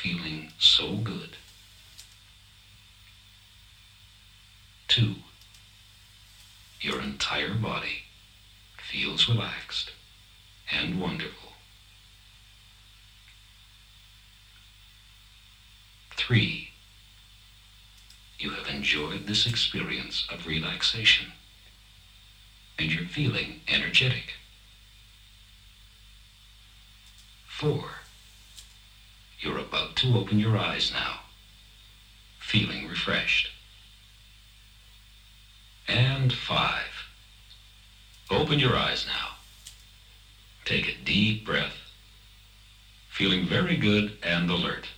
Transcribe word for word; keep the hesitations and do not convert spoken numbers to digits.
feeling so good. Two, your entire body feels relaxed and wonderful. Three, you have enjoyed this experience of relaxation and you're feeling energetic. Four, you're about to open your eyes now, feeling refreshed. And five, open your eyes now. Take a deep breath, feeling very good and alert.